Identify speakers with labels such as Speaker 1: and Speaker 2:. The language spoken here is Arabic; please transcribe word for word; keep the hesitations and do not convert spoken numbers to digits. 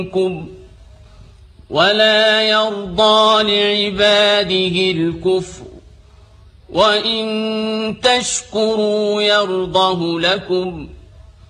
Speaker 1: منكم ولا يرضى لعباده الكفر وإن تشكروا يرضه لكم